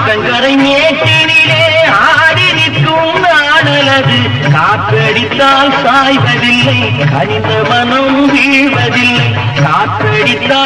ஆற்றங்கரை மேட்டினிலே ஆடி நிற்கும் நாடலது காற்றடித்தால் சாய்வதில்லை கனிந்த மனம் வீழ்வதில்லை காற்றடித்தால்